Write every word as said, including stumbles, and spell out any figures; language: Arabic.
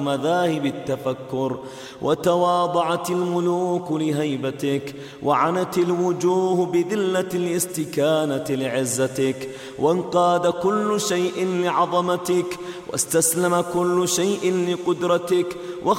مذاهب التفكر، وتواضعت الملوك لهيبتك، وعنت الوجوه بذلة الاستكانة لعزتك، وانقاد كل شيء لعظمتك، واستسلم كل شيء لقدرتك،